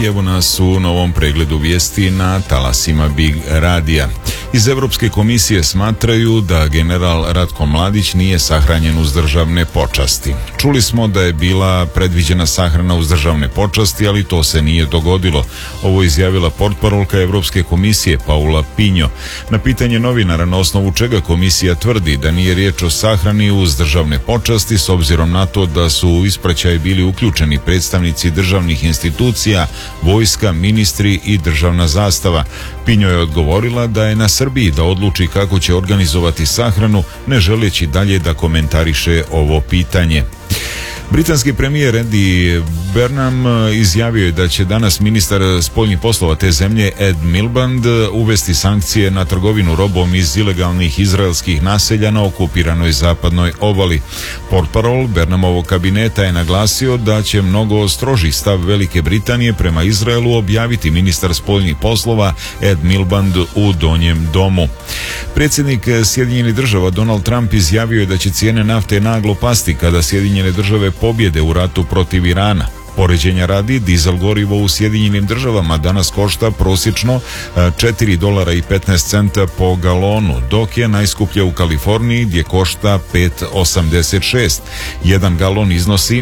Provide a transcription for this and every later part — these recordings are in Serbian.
evo nas u novom pregledu vijesti na talasima Big Radija. Iz Europske komisije smatraju da general Ratko Mladić nije sahranjen uz državne počasti. Čuli smo da je bila predviđena sahrana uz državne počasti, ali to se nije dogodilo. Ovo izjavila portparolka Europske komisije Paula Pinho. Na pitanje novinara na osnovu čega komisija tvrdi da nije riječ o sahrani uz državne počasti, s obzirom na to da su u ispraćaj bili uključeni predstavnici državnih institucija, vojska, ministri i državna zastava. Pinho je odgovorila da je na Srbiji da odluči kako će organizovati sahranu, ne želeći dalje da komentariše ovo pitanje. Britanski premijer Andy Burnham izjavio je da će danas ministar spoljnih poslova te zemlje Ed Miliband uvesti sankcije na trgovinu robom iz ilegalnih izraelskih naselja na okupiranoj zapadnoj obali. Portparol Burnhamovog kabineta je naglasio da će mnogo stroži stav Velike Britanije prema Izraelu objaviti ministar spoljnih poslova Ed Miliband u Donjem domu. Predsjednik Sjedinjenih država Donald Trump izjavio je da će cijene nafte naglo pasti kada Sjedinjene države pobjede u ratu protiv Irana. Poređenja radi, dizel gorivo u Sjedinjenim državama danas košta prosječno $4.15 po galonu, dok je najskuplja u Kaliforniji gdje košta 5,86. Jedan galon iznosi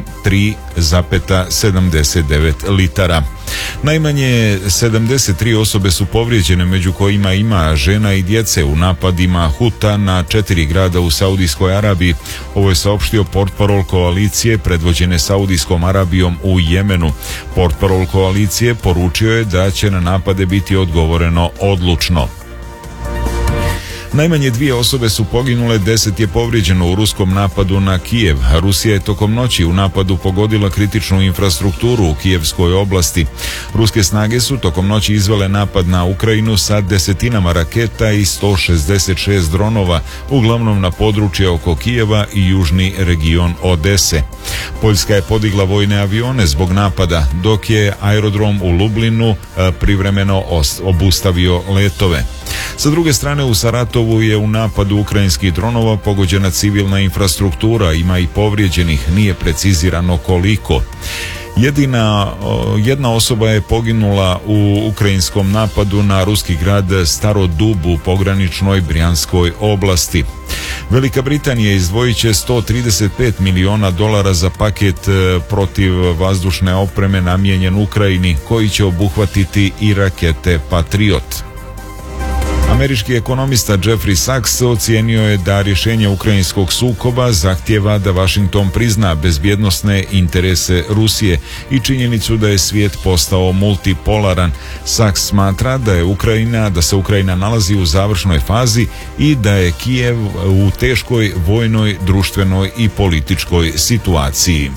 3,79 litara. Najmanje 73 osobe su povrijeđene, među kojima ima žena i djece u napadima Huta na 4 grada u Saudijskoj Arabiji. Ovo je saopštio portparol koalicije predvođene Saudijskom Arabijom u Jemenu. Portparol koalicije poručio je da će na napade biti odgovoreno odlučno. Najmanje 2 osobe su poginule, 10 je povrijeđeno u ruskom napadu na Kijev. Rusija je tokom noći u napadu pogodila kritičnu infrastrukturu u Kijevskoj oblasti. Ruske snage su tokom noći izvele napad na Ukrajinu sa desetinama raketa i 166 dronova, uglavnom na područje oko Kijeva i južni region Odese. Poljska je podigla vojne avione zbog napada, dok je aerodrom u Lublinu privremeno obustavio letove. Sa druge strane, u Saratovu je u napadu ukrajinskih dronova pogođena civilna infrastruktura, ima i povrijeđenih, nije precizirano koliko. Jedna osoba je poginula u ukrajinskom napadu na ruski grad Starodub u pograničnoj Brijanskoj oblasti. Velika Britanija izdvojit će $135 milijuna za paket protivvazdušne opreme namijenjen Ukrajini, koji će obuhvatiti i rakete Patriot. Američki ekonomista Jeffrey Sachs ocijenio je da rješenje ukrajinskog sukoba zahtijeva da Washington prizna bezbjednosne interese Rusije i činjenicu da je svijet postao multipolaran. Sachs smatra da se Ukrajina nalazi u završnoj fazi i da je Kijev u teškoj vojnoj, društvenoj i političkoj situaciji.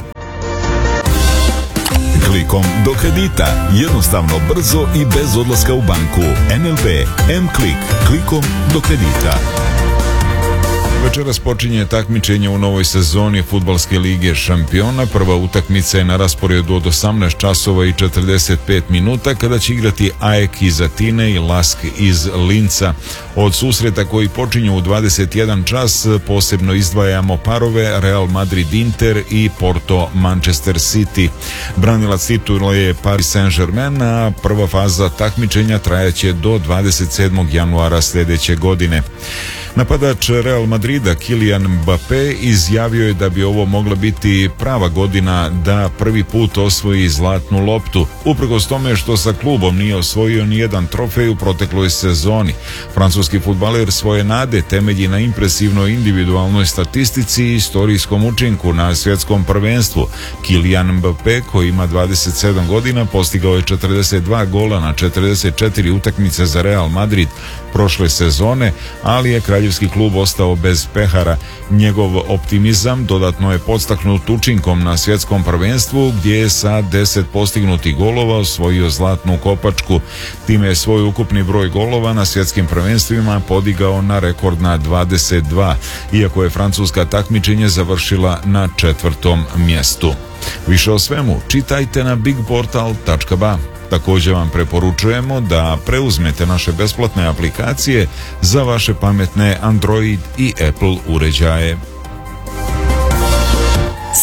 Klikom do kredita. Jednostavno, brzo i bez odlaska u banku. NLB M-Klik. Klikom do kredita. Večeras počinje takmičenje u novoj sezoni Fudbalske lige šampiona. Prva utakmica je na rasporedu od 18 časova i 45 minuta kada će igrati AEK iz Atine i LASK iz Linca. Od susreta koji počinju u 21 čas posebno izdvajamo parove Real Madrid-Inter i Porto-Manchester City. Branilac titule je Paris Saint-Germain, a prva faza takmičenja trajaće do 27. januara sljedeće godine. Napadač Real Madrida Kylian Mbappé izjavio je da bi ovo mogla biti prava godina da prvi put osvoji zlatnu loptu, uprkos tome što sa klubom nije osvojio nijedan trofej u protekloj sezoni. Francuski fudbaler svoje nade temelji na impresivnoj individualnoj statistici i istorijskom učinku na svjetskom prvenstvu. Kylian Mbappé, koji ima 27 godina, postigao je 42 gola na 44 utakmice za Real Madrid prošle sezone, ali je kraljevski klub ostao bez pehara. Njegov optimizam dodatno je podstaknut učinkom na svjetskom prvenstvu, gdje je sa 10 postignutih golova osvojio zlatnu kopačku. Time je svoj ukupni broj golova na svjetskim prvenstvima podigao na rekordna 22, iako je francuska takmičenje završila na 4. mjestu. Više o svemu čitajte na bigportal.ba. Također vam preporučujemo da preuzmete naše besplatne aplikacije za vaše pametne Android i Apple uređaje.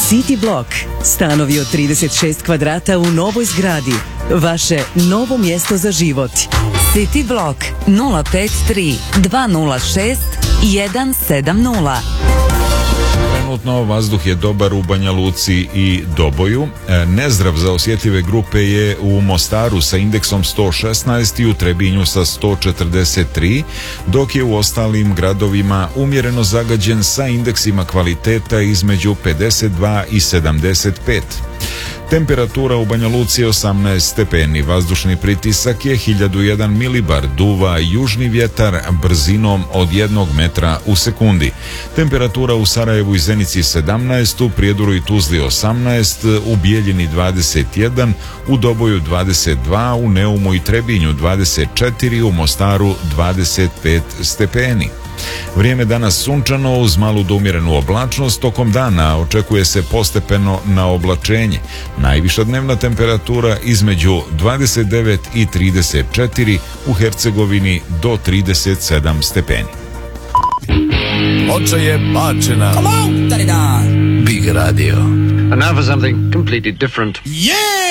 City Block. Stanovi od 36 kvadrata u novoj zgradi. Vaše novo mjesto za život. City Block 053 206 170. Trenutno vazduh je dobar u Banja Luci i Doboju. Nezdrav za osjetljive grupe je u Mostaru sa indeksom 116 i u Trebinju sa 143, dok je u ostalim gradovima umjereno zagađen sa indeksima kvaliteta između 52 i 75. Temperatura u Banja Luci je 18 stepeni, vazdušni pritisak je 1001 milibar, duva južni vjetar brzinom od 1 metra u sekundi. Temperatura u Sarajevu i Zenici 17, u Prijedoru i Tuzli 18, u Bijeljini 21, u Doboju 22, u Neumu i Trebinju 24, u Mostaru 25 stepeni. Vrijeme danas sunčano uz malu do umjerenu oblačnost, tokom dana očekuje se postepeno na oblačenje. Najviša dnevna temperatura između 29 i 34, u Hercegovini do 37 stepeni. Ploča je bačena. Come on, Big Radio. And now for something completely different. Yeah!